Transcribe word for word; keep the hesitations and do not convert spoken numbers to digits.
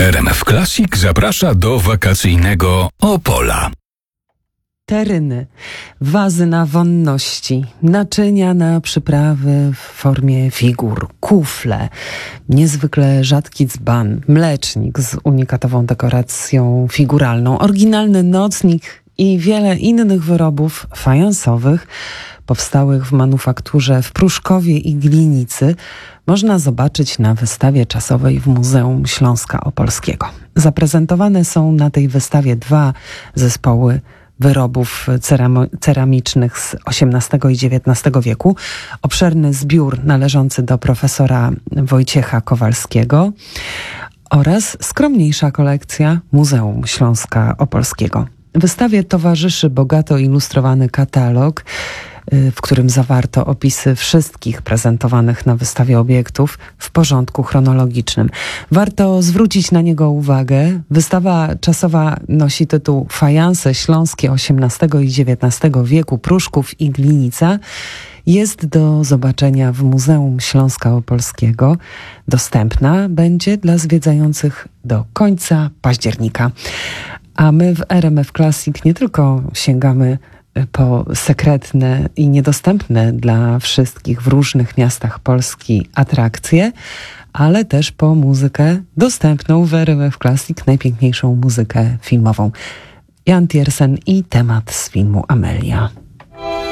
R M F Classic zaprasza do wakacyjnego Opola. Teryny, wazy na wonności, naczynia na przyprawy w formie figur, kufle, niezwykle rzadki dzban, mlecznik z unikatową dekoracją figuralną, oryginalny nocnik i wiele innych wyrobów fajansowych powstałych w manufakturze w Pruszkowie i Glinicy można zobaczyć na wystawie czasowej w Muzeum Śląska Opolskiego. Zaprezentowane są na tej wystawie dwa zespoły wyrobów ceram- ceramicznych z osiemnastego i dziewiętnastego wieku. Obszerny zbiór należący do profesora Wojciecha Kowalskiego oraz skromniejsza kolekcja Muzeum Śląska Opolskiego. Wystawie towarzyszy bogato ilustrowany katalog, w którym zawarto opisy wszystkich prezentowanych na wystawie obiektów w porządku chronologicznym. Warto zwrócić na niego uwagę. Wystawa czasowa nosi tytuł Fajanse śląskie osiemnastego i dziewiętnastego wieku, Pruszków i Glinica. Jest do zobaczenia w Muzeum Śląska Opolskiego. Dostępna będzie dla zwiedzających do końca października. A my w R M F Classic nie tylko sięgamy po sekretne i niedostępne dla wszystkich w różnych miastach Polski atrakcje, ale też po muzykę dostępną w R M F Classic, najpiękniejszą muzykę filmową. Jan Tiersen i temat z filmu Amelia.